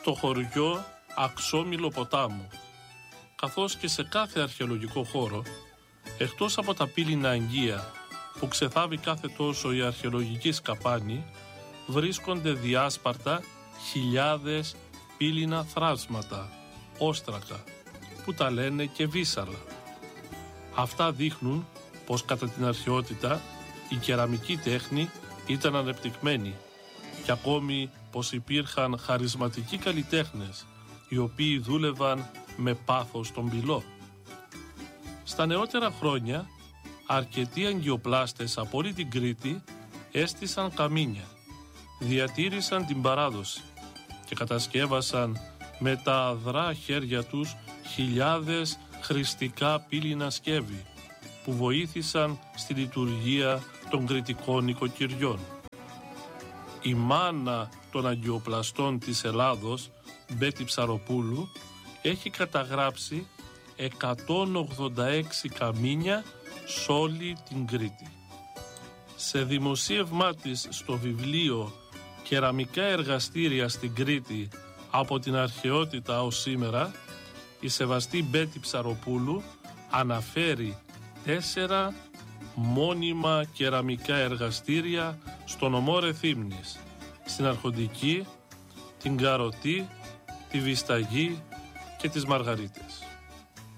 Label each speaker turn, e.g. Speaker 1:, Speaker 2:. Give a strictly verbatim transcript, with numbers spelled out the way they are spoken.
Speaker 1: στο χωριό Αξόμηλο ποτάμου, καθώς και σε κάθε αρχαιολογικό χώρο, εκτός από τα πύληνα αγγεία που ξεθάβει κάθε τόσο η αρχαιολογική σκαπάνη, βρίσκονται διάσπαρτα χιλιάδες πύληνα θράσματα, όστρακα, που τα λένε και βύσσαλα. Αυτά δείχνουν πως κατά την αρχαιότητα η κεραμική τέχνη ήταν ανεπτυγμένη και ακόμη πως υπήρχαν χαρισματικοί καλλιτέχνες οι οποίοι δούλευαν με πάθος τον πυλό. Στα νεότερα χρόνια αρκετοί αγκιοπλάστες από όλη την Κρήτη έστησαν καμίνια, διατήρησαν την παράδοση και κατασκεύασαν με τα αδρά χέρια τους χιλιάδες χρηστικά πύληνα σκεύη που βοήθησαν στη λειτουργία των κρητικών νοικοκυριών. Η μάνα των αγκιοπλαστών της Ελλάδος, Μπέτη Ψαροπούλου, έχει καταγράψει εκατόν ογδόντα έξι καμίνια σ' όλη την Κρήτη. Σε δημοσίευμά της στο βιβλίο «Κεραμικά εργαστήρια στην Κρήτη από την αρχαιότητα ως σήμερα», η σεβαστή Μπέτη Ψαροπούλου αναφέρει τέσσερα μόνιμα κεραμικά εργαστήρια στο νομό Ρεθύμνης, στην Αρχοντική, την Καροτή, τη Βισταγή και τις Μαργαρίτες.